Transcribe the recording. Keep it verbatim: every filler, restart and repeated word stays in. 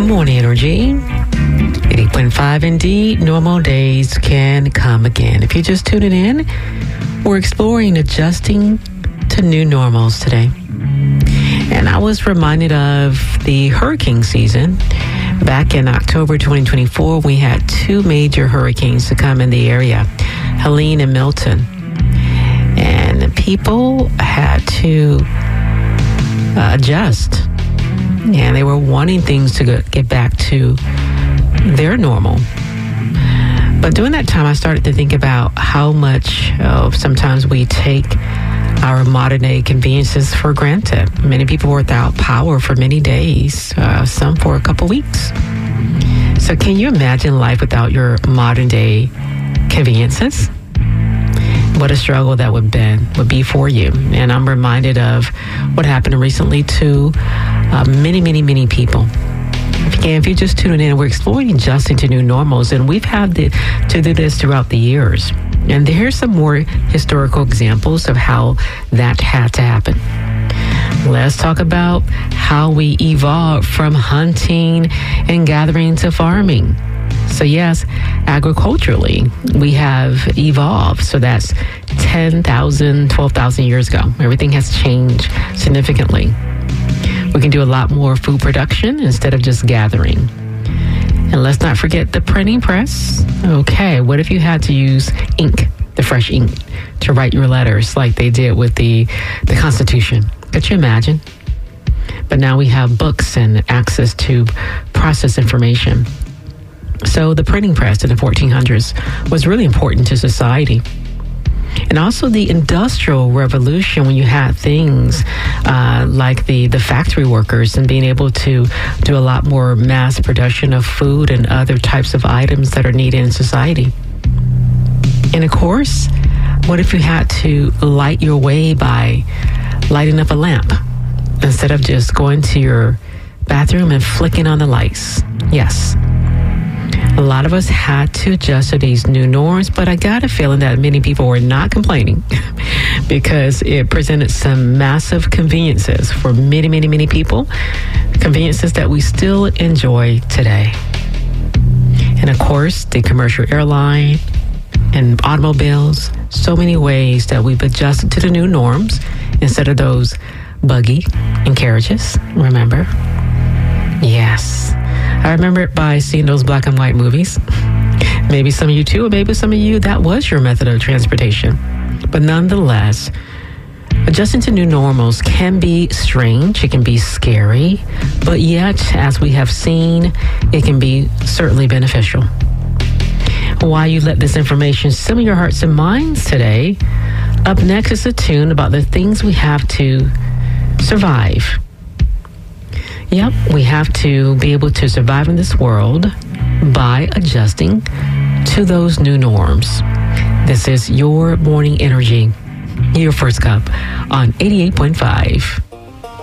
Morning Energy. eighty point five indeed, normal days can come again. If you're just tuning in, we're exploring adjusting to new normals today. And I was reminded of the hurricane season. Back in October twenty twenty-four, we had two major hurricanes to come in the area, Helene and Milton. And people had to uh, adjust. And they were wanting things to go, get back to their normal. But during that time, I started to think about how much uh, sometimes we take our modern day conveniences for granted. Many people were without power for many days, uh, some for a couple weeks. So can you imagine life without your modern day conveniences? What a struggle that would be, would be for you. And I'm reminded of what happened recently to uh, many, many, many people. Again, if you're just tuning in, we're exploring adjusting to new normals, and we've had the, to do this throughout the years. And here's some more historical examples of how that had to happen. Let's talk about how we evolved from hunting and gathering to farming. So yes, agriculturally, we have evolved. So that's ten thousand, twelve thousand years ago. Everything has changed significantly. We can do a lot more food production instead of just gathering. And let's not forget the printing press. Okay, what if you had to use ink, the fresh ink, to write your letters like they did with the, the Constitution? Could you imagine? But now we have books and access to process information. So the printing press in the fourteen hundreds was really important to society. And also the Industrial Revolution, when you had things uh, like the, the factory workers and being able to do a lot more mass production of food and other types of items that are needed in society. And of course, what if you had to light your way by lighting up a lamp instead of just going to your bathroom and flicking on the lights? Yes. A lot of us had to adjust to these new norms, but I got a feeling that many people were not complaining because it presented some massive conveniences for many, many, many people, conveniences that we still enjoy today. And of course, the commercial airline and automobiles, so many ways that we've adjusted to the new norms instead of those buggy and carriages, remember? Yes. I remember it by seeing those black and white movies. Maybe some of you too, or maybe some of you, that was your method of transportation. But nonetheless, adjusting to new normals can be strange. It can be scary. But yet, as we have seen, it can be certainly beneficial. While you let this information simmer your hearts and minds today, up next is a tune about the things we have to survive. Yep, we have to be able to survive in this world by adjusting to those new norms. This is your morning energy, your first cup on eighty-eight point five.